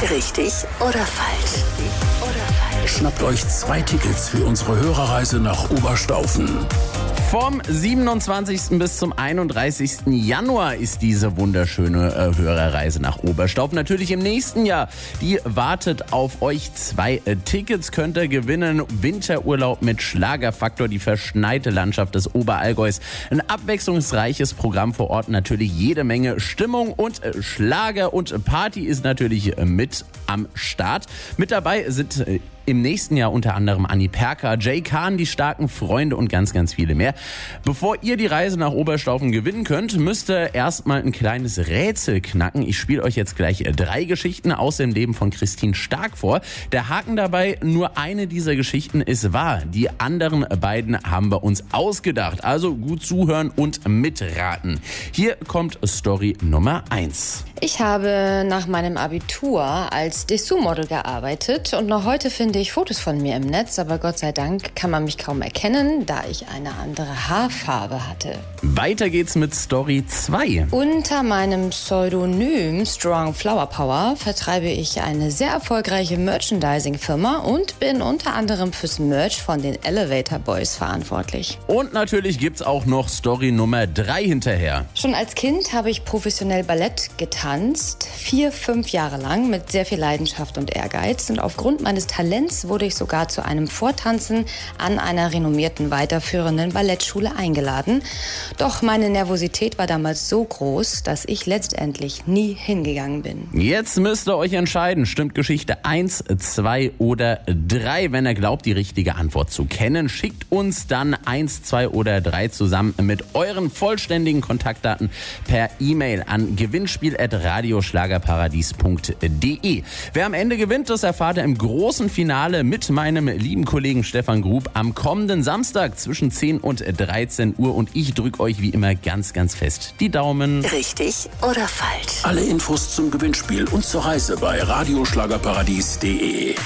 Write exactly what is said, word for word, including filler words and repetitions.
Richtig oder falsch? Schnappt euch zwei Tickets für unsere Hörerreise nach Oberstaufen. Vom siebenundzwanzigsten bis zum einunddreißigsten Januar ist diese wunderschöne äh, Hörerreise nach Oberstaufen. Natürlich im nächsten Jahr. Die wartet auf euch. Zwei äh, Tickets könnt ihr gewinnen. Winterurlaub mit Schlagerfaktor, die verschneite Landschaft des Oberallgäus. Ein abwechslungsreiches Programm vor Ort. Natürlich jede Menge Stimmung und äh, Schlager und Party ist natürlich äh, mit am Start. Mit dabei sind äh, im nächsten Jahr unter anderem Anni Perka, Jay Kahn, die starken Freunde und ganz, ganz viele mehr. Bevor ihr die Reise nach Oberstaufen gewinnen könnt, müsst ihr erstmal ein kleines Rätsel knacken. Ich spiele euch jetzt gleich drei Geschichten aus dem Leben von Christine Stark vor. Der Haken dabei, nur eine dieser Geschichten ist wahr. Die anderen beiden haben wir uns ausgedacht. Also gut zuhören und mitraten. Hier kommt Story Nummer eins. Ich habe nach meinem Abitur als Dessous-Model gearbeitet und noch heute finde ich Fotos von mir im Netz, aber Gott sei Dank kann man mich kaum erkennen, da ich eine andere Haarfarbe hatte. Weiter geht's mit Story zwei. Unter meinem Pseudonym Strong Flower Power vertreibe ich eine sehr erfolgreiche Merchandising-Firma und bin unter anderem fürs Merch von den Elevator Boys verantwortlich. Und natürlich gibt's auch noch Story Nummer drei hinterher. Schon als Kind habe ich professionell Ballett getanzt, vier, fünf Jahre lang mit sehr viel Leidenschaft und Ehrgeiz. Und aufgrund meines Talents wurde ich sogar zu einem Vortanzen an einer renommierten weiterführenden Ballettschule eingeladen. Doch meine Nervosität war damals so groß, dass ich letztendlich nie hingegangen bin. Jetzt müsst ihr euch entscheiden, stimmt Geschichte eins, zwei oder drei? Wenn ihr glaubt, die richtige Antwort zu kennen, schickt uns dann eins, zwei oder drei zusammen mit euren vollständigen Kontaktdaten per E-Mail an gewinnspiel at radioschlagerparadies punkt de. Wer am Ende gewinnt, das erfahrt ihr im großen Finale mit meinem lieben Kollegen Stefan Grub am kommenden Samstag zwischen zehn und dreizehn Uhr. Und ich drücke euch wie immer ganz, ganz fest die Daumen. Richtig oder falsch? Alle Infos zum Gewinnspiel und zur Reise bei radioschlagerparadies punkt de.